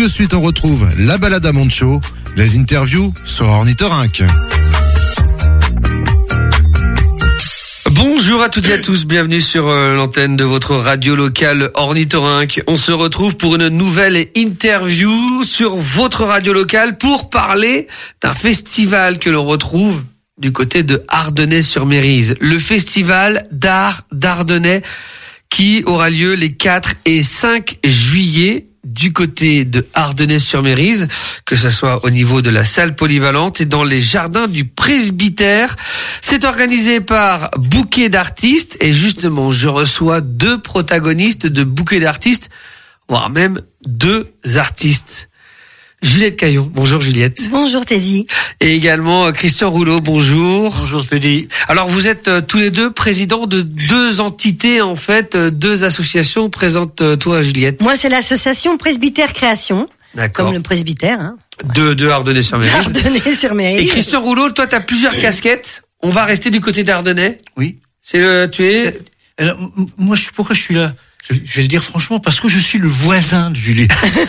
de suite, on retrouve la balade à Moncho, les interviews sur Ornithorynque. Bonjour à toutes et à tous, bienvenue sur l'antenne de votre radio locale Ornithorynque. On se retrouve pour une nouvelle interview sur votre radio locale pour parler d'un festival que l'on retrouve du côté de Ardennais-sur-Mérise. Le festival d'art d'Ardennais qui aura lieu les 4 et 5 juillet du côté de Ardennais-sur-Mérise, que ce soit au niveau de la salle polyvalente et dans les jardins du presbytère. C'est organisé par Bouquet d'artistes et justement, je reçois 2 protagonistes de Bouquet d'artistes, voire même 2 artistes. Juliette Caillon. Bonjour Juliette. Bonjour Teddy. Et également Christian Rouleau. Bonjour. Bonjour Teddy. Alors vous êtes tous les 2 présidents de 2 entités en fait, 2 associations. Présente-toi Juliette. Moi c'est l'association Presbytère Création. D'accord. Comme le presbytère. Hein. De Ardennais-sur-Mérise. Ardennais-sur-Mérise. Et Christian Rouleau, toi tu as plusieurs casquettes. On va rester du côté d'Ardennais. Oui. Tu es. Alors, moi pourquoi je suis là? Je vais le dire franchement, parce que je suis le voisin de Julie.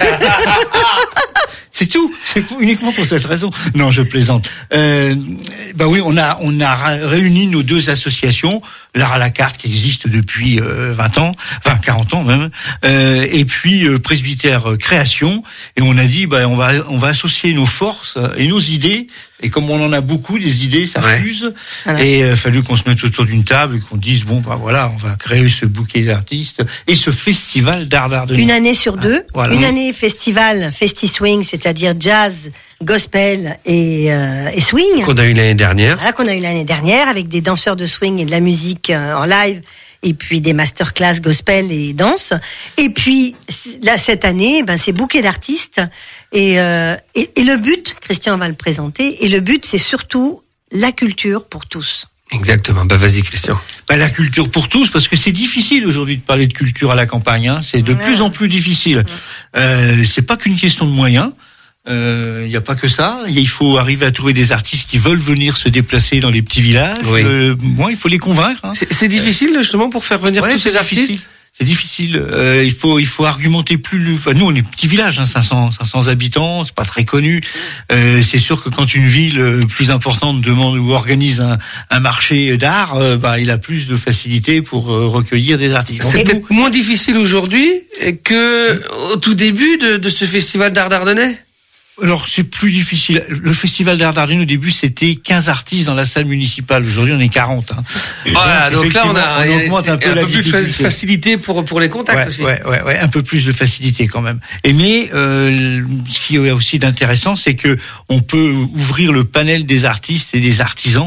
C'est tout. C'est uniquement pour cette raison. Non, je plaisante. Oui, on a réuni nos 2 associations, l'art à la carte qui existe depuis 40 ans même, et puis Presbytère Création. Et on a dit, on va associer nos forces et nos idées. Et comme on en a beaucoup, des idées, ça fuse. Voilà. Et il a fallu qu'on se mette autour d'une table et qu'on dise, on va créer ce bouquet d'artistes et ce festival d'art d'Ardennais. Une année sur 2. Voilà. Une année festival, Festi-Swing, c'est-à-dire jazz, gospel et swing. Qu'on a eu l'année dernière. Voilà, qu'on a eu l'année dernière avec des danseurs de swing et de la musique en live. Et puis des masterclass gospel et danse. Et puis là cette année, c'est bouquet d'artistes. Et le but, Christian va le présenter. Et le but, c'est surtout la culture pour tous. Exactement. Vas-y Christian. La culture pour tous, parce que c'est difficile aujourd'hui de parler de culture à la campagne. Hein. C'est de plus en plus difficile. C'est pas qu'une question de moyens. Il n'y a pas que ça. Il faut arriver à trouver des artistes qui veulent venir se déplacer dans les petits villages. Oui. Il faut les convaincre. Hein. C'est difficile justement pour faire venir tous ces artistes. C'est difficile. Il faut argumenter plus. Nous, on est petit village, 500 habitants, c'est pas très connu. C'est sûr que quand une ville plus importante demande ou organise un marché d'art, il a plus de facilité pour recueillir des artistes. C'est peut-être moins difficile aujourd'hui que au tout début de ce festival d'art d'Ardennais. Alors, c'est plus difficile. Le festival d'art d'Ardennais, au début, c'était 15 artistes dans la salle municipale. Aujourd'hui, on est 40. Hein. Voilà, donc là, on augmente un peu plus de facilité pour les contacts aussi. Ouais, un peu plus de facilité quand même. Mais ce qui est aussi d'intéressant, c'est que on peut ouvrir le panel des artistes et des artisans.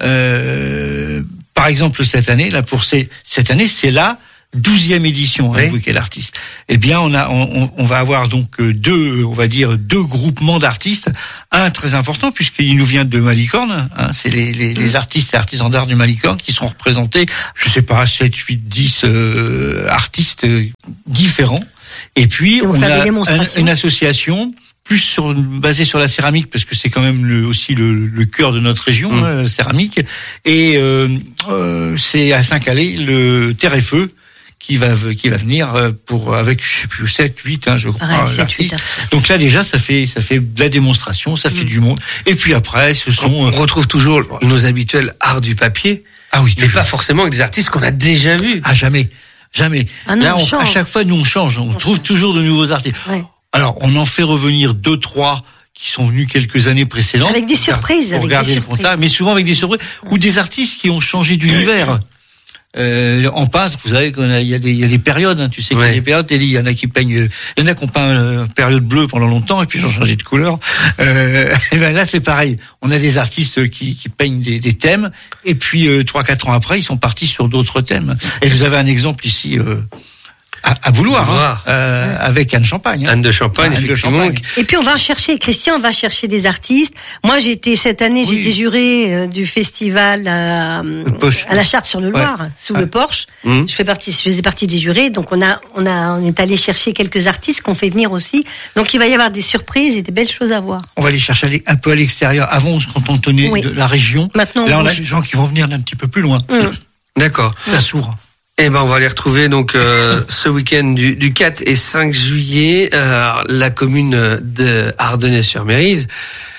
Par exemple, cette année, c'est la 12e édition avec Bouquet d'artistes. Eh bien, on va avoir donc 2 groupements d'artistes. Un très important puisqu'il nous vient de Malicorne. Hein, c'est les artistes et artisans d'art du Malicorne qui sont représentés. Je sais pas, 7, 8, 10 artistes différents. Et puis on a une association plus basée sur la céramique parce que c'est quand même aussi le cœur de notre région, la céramique. Et c'est à Saint-Calais le Terre et Feu qui va venir avec je sais plus 7 8 je crois l'artiste. Donc là déjà ça fait de la démonstration, ça fait du monde. Et puis après on retrouve toujours nos habituels arts du papier. Ah oui, mais pas forcément avec des artistes qu'on a déjà vus. Ah jamais. Ah non, là à chaque fois nous on change, on trouve toujours de nouveaux artistes. Ouais. Alors on en fait revenir 2 3 qui sont venus quelques années précédentes avec des surprises, pour garder le contact, mais souvent avec des surprises ou des artistes qui ont changé d'univers. En peintre, vous savez il y a des périodes, hein, tu sais qu'il y a des périodes. Il y en a qui peignent, il y en a qui ont peint période bleue pendant longtemps et puis ils ont changé de couleur. Et là c'est pareil. On a des artistes qui peignent des thèmes et puis 3-4 ans après ils sont partis sur d'autres thèmes. Et vous avez un exemple ici. À Bouloir, avec Anne Champagne. Anne de Champagne, effectivement. Et puis Christian va chercher des artistes. Moi, cette année, j'étais jurée du festival à la Charte-sur-le-Loir, sous le Porche. Je faisais partie des jurés, donc on est allé chercher quelques artistes qu'on fait venir aussi. Donc il va y avoir des surprises et des belles choses à voir. On va les chercher un peu à l'extérieur. Avant, on se contentait de la région. Maintenant, là, on a des gens qui vont venir d'un petit peu plus loin. D'accord. Ça s'ouvre. Eh ben, on va les retrouver donc ce week-end du 4 et 5 juillet. La commune de Ardennais-sur-Mérise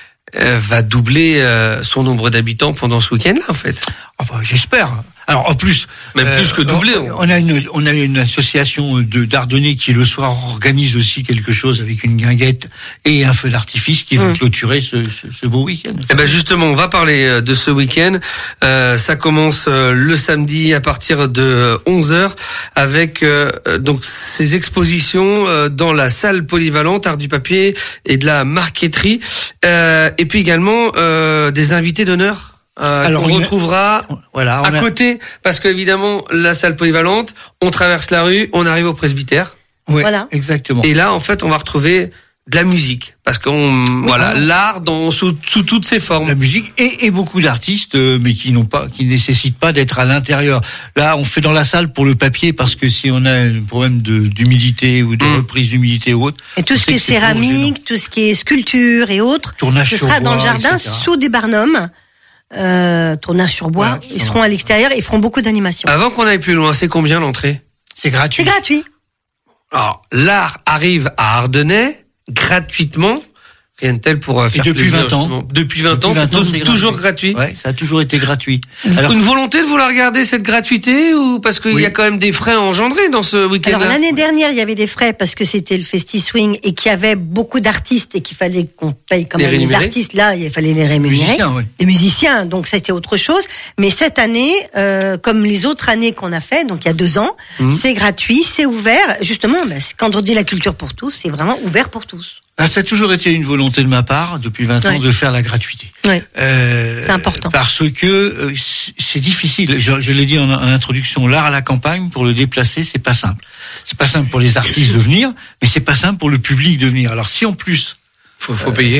va doubler son nombre d'habitants pendant ce week-end-là, en fait. Enfin, j'espère. Alors en plus, même plus que doubler. On a une association d'Ardennais qui le soir organise aussi quelque chose avec une guinguette et un feu d'artifice qui va clôturer ce beau week-end. Eh ben justement, on va parler de ce week-end. Ça commence le samedi à partir de 11h avec donc ces expositions dans la salle polyvalente art du papier et de la marqueterie et puis également des invités d'honneur. Alors on retrouvera à côté, parce qu'évidemment la salle polyvalente, on traverse la rue, on arrive au presbytère. Oui, voilà. Exactement. Et là, en fait, on va retrouver de la musique, parce l'art sous toutes ses formes. La musique et beaucoup d'artistes, mais qui nécessitent pas d'être à l'intérieur. Là, on fait dans la salle pour le papier, parce que si on a un problème d'humidité ou de reprise d'humidité ou autre. Et tout ce qui est céramique, tout ce qui est sculpture et autres, ce sera dans le jardin, etc. Sous des barnums. Tournage sur bois, voilà, ils seront à l'extérieur, ils feront beaucoup d'animations. Avant qu'on aille plus loin, c'est combien l'entrée? C'est gratuit. C'est gratuit. Alors, l'art arrive à Ardennais gratuitement. Rien de tel pour faire depuis plaisir, 20 ans. Depuis 20 ans, c'est toujours gratuit. Ouais, ça a toujours été gratuit. Alors, une volonté de vouloir garder cette gratuité ou parce qu'il y a quand même des frais engendrés dans ce week-end? Alors l'année dernière, il y avait des frais parce que c'était le Festi Swing et qu'il y avait beaucoup d'artistes et qu'il fallait qu'on paye quand même les artistes. Là, il fallait les rémunérer. Les musiciens, donc c'était autre chose. Mais cette année, comme les autres années qu'on a fait, donc il y a 2 ans, c'est gratuit, c'est ouvert. Justement, quand on dit la culture pour tous, c'est vraiment ouvert pour tous. Ça a toujours été une volonté de ma part, depuis 20 ans, de faire la gratuité. Oui. C'est important. Parce que c'est difficile. Je l'ai dit en introduction, l'art à la campagne, pour le déplacer, c'est pas simple. C'est pas simple pour les artistes de venir, mais c'est pas simple pour le public de venir. Alors si en plus faut payer.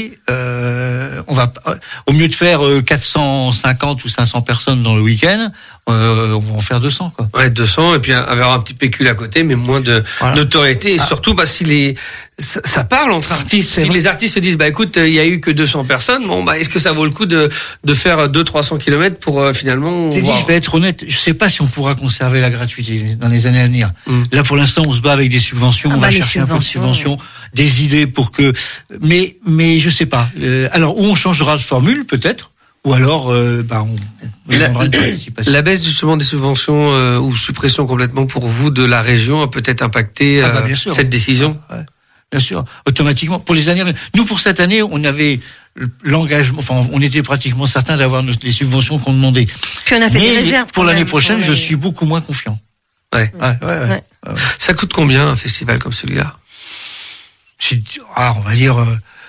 On va au mieux de faire 450 ou 500 personnes dans le week-end, on va en faire 200 quoi. Ouais, 200 et puis avoir un petit pécule à côté, mais moins de notoriété et surtout ça parle entre artistes. Si les artistes se disent écoute, il y a eu que 200 personnes, est-ce que ça vaut le coup de faire 200-300 km pour finalement je vais être honnête, je sais pas si on pourra conserver la gratuité dans les années à venir. Là pour l'instant, on se bat avec des subventions, on va chercher un peu de subventions, des idées pour que mais je sais pas. Alors où on changera de formule peut-être. Ou alors, la baisse justement des subventions ou suppression complètement pour vous de la région a peut-être impacté cette décision. Bien sûr, automatiquement. Pour les années, nous pour cette année, on avait l'engagement. Enfin, on était pratiquement certains d'avoir les subventions qu'on demandait. Puis on a fait des réserves. Pour l'année prochaine, je suis beaucoup moins confiant. Ouais. Ça coûte combien un festival comme celui-là? On va dire.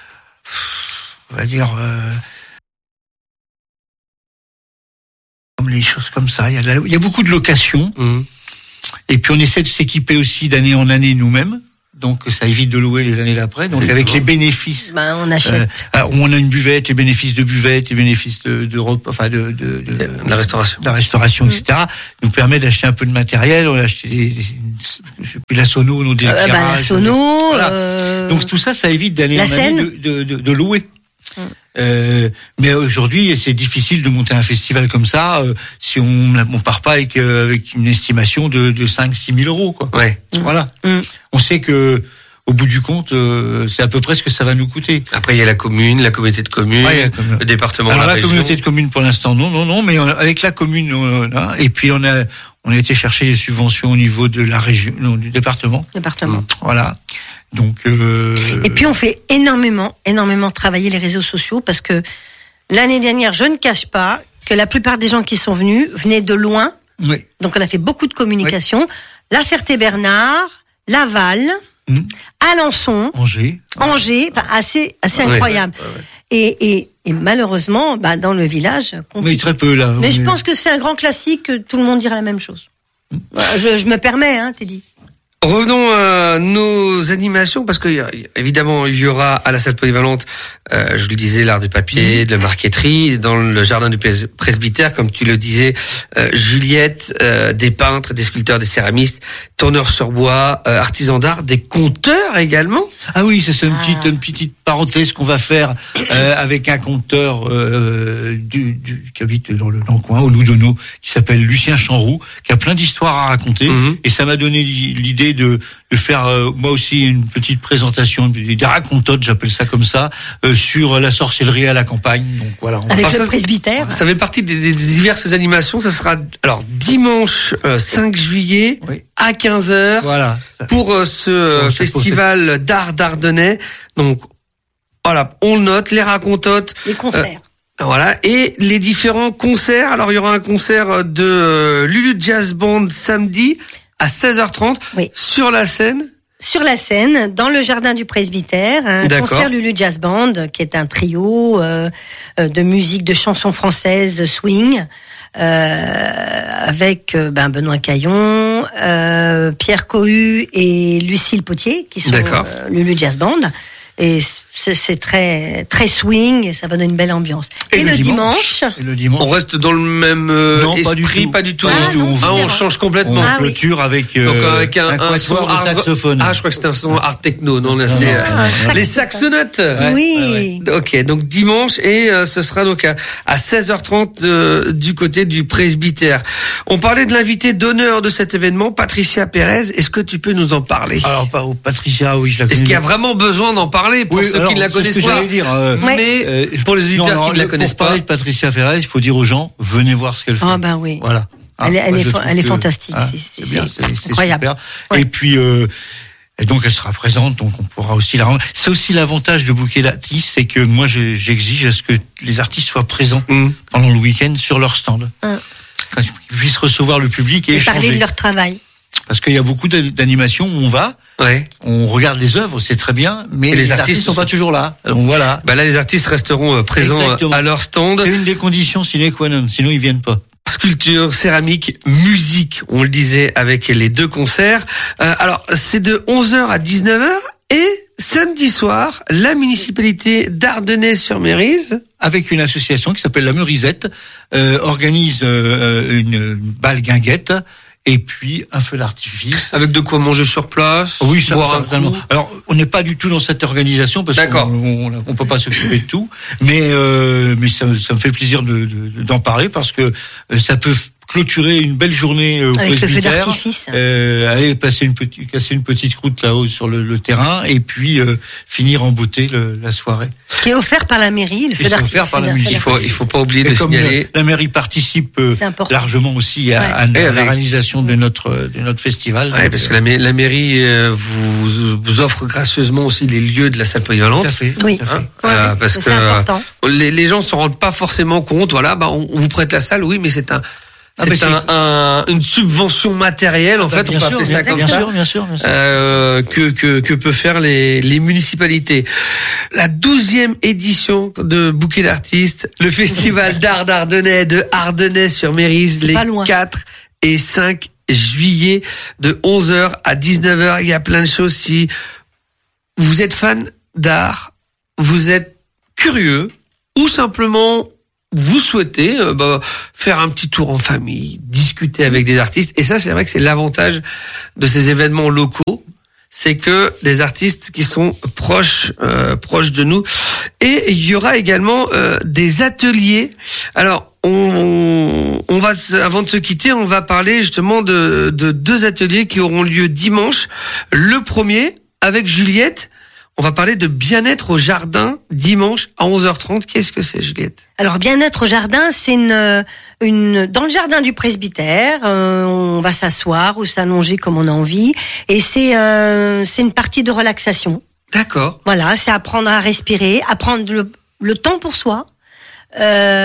Les choses comme ça, il y a beaucoup de locations et puis on essaie de s'équiper aussi d'année en année nous-mêmes, donc ça évite de louer les années d'après, donc avec les bénéfices on achète, on a une buvette, les bénéfices de buvette, les bénéfices de la restauration, etc. nous permet d'acheter un peu de matériel. On a acheté la sono, nos éclairages, la sono, donc tout ça évite d'année en année de louer. Mais aujourd'hui, c'est difficile de monter un festival comme ça si on part pas avec une estimation de 5-6 000 euros, quoi. Ouais. Voilà. On sait que au bout du compte, c'est à peu près ce que ça va nous coûter. Après, il y a la commune, la communauté de communes, le département. Alors, la région. Communauté de communes pour l'instant, non, mais avec la commune, et puis on a été chercher des subventions au niveau de la région, du département. Voilà. Donc et puis on fait énormément travailler les réseaux sociaux parce que l'année dernière, je ne cache pas que la plupart des gens qui sont venus venaient de loin. Oui. Donc on a fait beaucoup de communication. Oui. La Ferté-Bernard, Laval, Alençon, Angers, assez incroyable. Et malheureusement, dans le village, mais très peu là. Mais je pense que c'est un grand classique que tout le monde dira la même chose. Je me permets, Teddy. Revenons à nos animations, parce que évidemment il y aura à la salle polyvalente, je le disais, l'art du papier, de la marqueterie, dans le jardin du presbytère, comme tu le disais, Juliette, des peintres, des sculpteurs, des céramistes, tourneurs sur bois, artisans d'art, des conteurs également. Ah oui, c'est une petite parenthèse qu'on va faire avec un conteur qui habite dans le coin, au Loudonneau, qui s'appelle Lucien Chanroux, qui a plein d'histoires à raconter, et ça m'a donné l'idée de faire moi aussi une petite présentation des racontotes, j'appelle ça comme ça, sur la sorcellerie à la campagne. Donc voilà. Avec le presbytère. Ça fait partie des diverses animations. Ça sera alors dimanche 5 juillet à 15h. Voilà. Pour ce festival d'art d'Ardennais. Donc voilà, on le note, les racontotes, les concerts. Voilà, et les différents concerts. Alors il y aura un concert de Lulu Jazz Band samedi à 16h30 sur la scène. Sur la scène, dans le jardin du presbytère, un concert Lulu Jazz Band, qui est un trio de musique, de chansons françaises swing, avec Benoît Caillon, Pierre Cohu et Lucille Potier, qui sont Lulu Jazz Band. Et c'est très très swing, et ça va donner une belle ambiance. Et le dimanche, on reste dans le même esprit, pas du tout. On change complètement. On clôture avec un son de saxophone. Je crois que c'était un son art techno. Non, là c'est les saxonotes. Oui. Ok, donc dimanche, et ce sera donc à 16h30 du côté du presbytère. On parlait de l'invité d'honneur de cet événement, Patricia Pérez. Est-ce que tu peux nous en parler? Alors Patricia, oui, je la connais. Est-ce qu'il y a vraiment besoin d'en parler pour ceux qui ne la connaissent pas? Mais pour les auditeurs qui ne la connaissent pas. Pour parler de Patricia Pérez, il faut dire aux gens, venez voir ce qu'elle fait. Ah ben oui. Voilà. Elle est fantastique. C'est incroyable. Super. Et puis et donc elle sera présente, donc on pourra aussi la rendre. C'est aussi l'avantage de booker l'artiste, c'est que moi j'exige à ce que les artistes soient présents pendant le week-end sur leur stand, quand ils puissent recevoir le public et parler de leur travail. Parce qu'il y a beaucoup d'animations où on va, on regarde les œuvres, c'est très bien, mais les artistes sont pas toujours là. Donc voilà. Là, les artistes resteront présents à leur stand. C'est une des conditions sine qua non, sinon ils viennent pas. Sculpture, céramique, musique, on le disait avec les deux concerts. Alors, c'est de 11h à 19h, et samedi soir, la municipalité d'Ardennais-sur-Mérise, avec une association qui s'appelle la Meurisette, organise une balle guinguette, et puis un feu d'artifice. Avec de quoi manger sur place. Oui, ça certainement. Alors, on n'est pas du tout dans cette organisation parce qu'on peut pas s'occuper de tout, mais ça me fait plaisir d'en parler parce que ça peut clôturer une belle journée au avec presbytère. Le feu d'artifice. Aller casser une petite croûte là-haut sur le terrain, et puis finir en beauté la soirée. Qui est offert par la mairie, le feu d'artifice. Offert par la mairie. Il faut pas oublier de signaler. La mairie participe largement aussi à la réalisation de notre festival. Ouais, parce que la mairie vous offre gracieusement aussi les lieux de la salle polyvalente. Tout à fait. Oui. Parce que important. Les gens s'en rendent pas forcément compte. Voilà, on vous prête la salle, oui, mais c'est une subvention matérielle, en fait, on peut appeler ça comme ça. Bien sûr. Que peut faire les municipalités. La 12e édition de Bouquet d'artistes, le festival d'art d'Ardennais de Ardennais-sur-Mérise, les 4 et 5 juillet de 11h à 19h. Il y a plein de choses. Si vous êtes fan d'art, vous êtes curieux, ou simplement vous souhaitez faire un petit tour en famille, discuter avec des artistes, et ça c'est vrai que c'est l'avantage de ces événements locaux, c'est que des artistes qui sont proches de nous. Et il y aura également des ateliers. Alors on va, avant de se quitter, on va parler justement de 2 ateliers qui auront lieu dimanche. Le premier avec Juliette. On va parler de bien-être au jardin dimanche à 11h30. Qu'est-ce que c'est, Juliette? Alors, bien-être au jardin, c'est dans le jardin du presbytère. On va s'asseoir ou s'allonger comme on a envie, et c'est une partie de relaxation. D'accord. Voilà, c'est apprendre à respirer, apprendre le temps pour soi. Et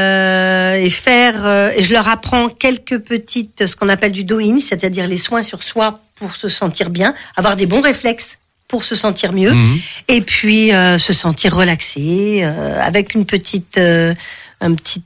je leur apprends quelques petites, ce qu'on appelle du do-in, c'est-à-dire les soins sur soi pour se sentir bien, avoir des bons réflexes pour se sentir mieux, et puis se sentir relaxé, avec une petite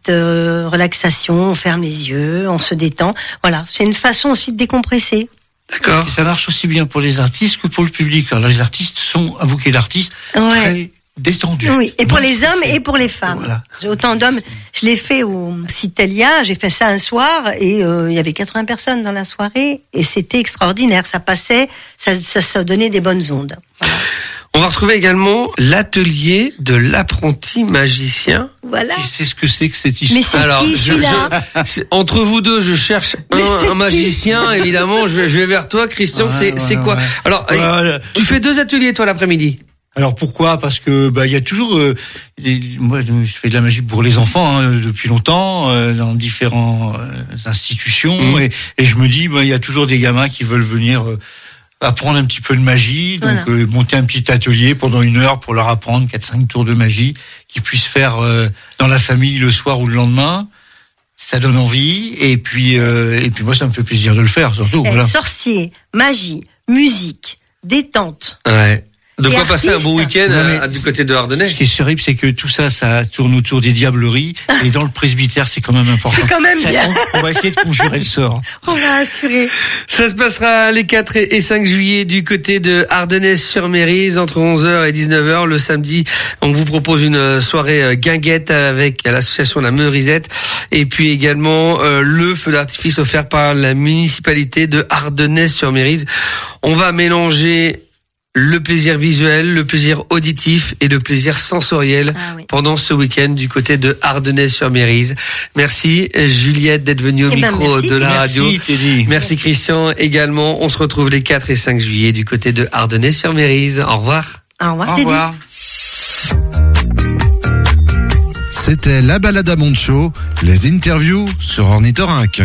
relaxation, on ferme les yeux, on se détend. Voilà, c'est une façon aussi de décompresser. D'accord. Et ça marche aussi bien pour les artistes que pour le public. Alors les artistes sont un bouquet d'artistes très détendu. Oui, et pour les hommes et pour les femmes. Voilà. J'ai autant d'hommes. Je l'ai fait au Citelia, j'ai fait ça un soir et il y avait 80 personnes dans la soirée et c'était extraordinaire. Ça passait, ça donnait des bonnes ondes. Voilà. On va retrouver également l'atelier de l'apprenti magicien. Voilà. Qui sait ce que c'est que cette histoire? Mais c'est alors, qui celui-là? Entre vous deux, je cherche un magicien. Évidemment, je vais vers toi, Christian. C'est quoi? Alors, tu fais 2 ateliers toi l'après-midi. Alors pourquoi? Parce que il y a toujours moi je fais de la magie pour les enfants depuis longtemps dans différentes institutions et je me dis il y a toujours des gamins qui veulent venir apprendre un petit peu de magie, donc monter un petit atelier pendant 1 heure pour leur apprendre 4-5 tours de magie qu'ils puissent faire dans la famille le soir ou le lendemain. Ça donne envie et puis moi ça me fait plaisir de le faire surtout. Voilà. Sorcier, magie, musique, détente. Ouais. De quoi passer un bon week-end du côté de Ardennais. Ce qui est terrible, c'est que tout ça tourne autour des diableries. Et dans le presbytère, c'est quand même important. C'est quand même bien. On va essayer de conjurer le sort. On va assurer. Ça se passera les 4 et 5 juillet du côté de Ardennais-sur-Mérise entre 11h et 19h. Le samedi, on vous propose une soirée guinguette avec l'association La Meurisette. Et puis également le feu d'artifice offert par la municipalité de Ardennais-sur-Mérise. On va mélanger le plaisir visuel, le plaisir auditif et le plaisir sensoriel pendant ce week-end du côté de Ardennais-sur-Mérise. Merci Juliette d'être venue au micro de la radio. Merci Christian également. On se retrouve les 4 et 5 juillet du côté de Ardennais-sur-Mérise. Au revoir. Au revoir. Au revoir. C'était la balade à Moncho, les interviews sur Ornithorynque.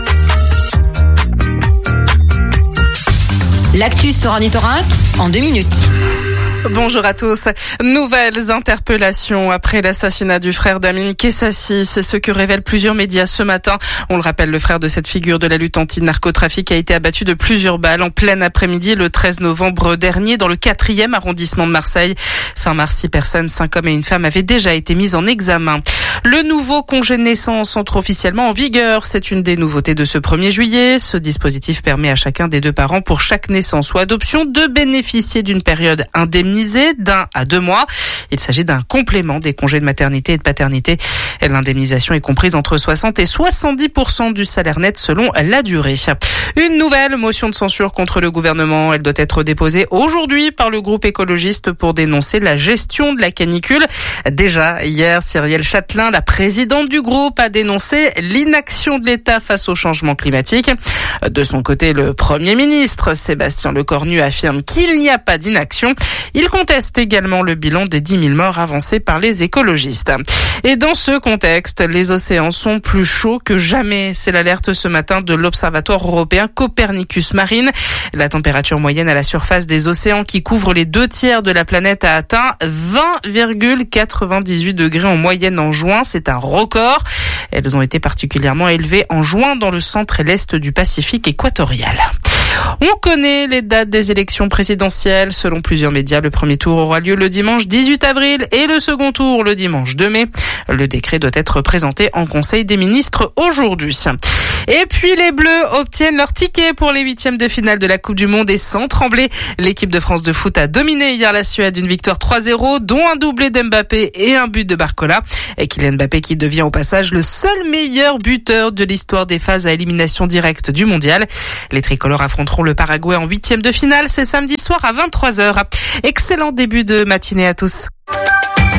L'actu sur Ornithorynque en 2 minutes. Bonjour à tous. Nouvelles interpellations après l'assassinat du frère d'Amine Kessassi. C'est ce que révèlent plusieurs médias ce matin. On le rappelle, le frère de cette figure de la lutte anti-narcotrafic a été abattu de plusieurs balles en plein après-midi le 13 novembre dernier dans le 4e arrondissement de Marseille. Fin mars, 6 personnes, 5 hommes et une femme avaient déjà été mises en examen. Le nouveau congé de naissance entre officiellement en vigueur. C'est une des nouveautés de ce 1er juillet. Ce dispositif permet à chacun des 2 parents pour chaque naissance ou adoption de bénéficier d'une période indemnisée d'1 à 2 mois. Il s'agit d'un complément des congés de maternité et de paternité. L'indemnisation est comprise entre 60 et 70% du salaire net selon la durée. Une nouvelle motion de censure contre le gouvernement. Elle doit être déposée aujourd'hui par le groupe écologiste pour dénoncer la gestion de la canicule. Déjà hier, Cyrielle Châtelain, la présidente du groupe, a dénoncé l'inaction de l'État face au changement climatique. De son côté, le Premier ministre, Sébastien Lecornu, affirme qu'il n'y a pas d'inaction. Il conteste également le bilan des 10 000 morts avancé par les écologistes. Et dans ce contexte, les océans sont plus chauds que jamais. C'est l'alerte ce matin de l'Observatoire européen Copernicus Marine. La température moyenne à la surface des océans qui couvre les 2/3 de la planète a atteint 20,98 degrés en moyenne en juin. C'est un record. Elles ont été particulièrement élevées en juin dans le centre et l'est du Pacifique équatorial. On connaît les dates des élections présidentielles. Selon plusieurs médias, le premier tour aura lieu le dimanche 18 avril et le second tour le dimanche 2 mai. Le décret doit être présenté en Conseil des ministres aujourd'hui. Et puis les Bleus obtiennent leur ticket pour les 8e de finale de la Coupe du Monde et sans trembler. L'équipe de France de foot a dominé hier la Suède d'une victoire 3-0, dont un doublé d'Mbappé et un but de Barcola. Et Kylian Mbappé qui devient au passage le seul meilleur buteur de l'histoire des phases à élimination directe du mondial. Les tricolores affronteront le Paraguay en 8e de finale. C'est samedi soir à 23h. Excellent début de matinée à tous.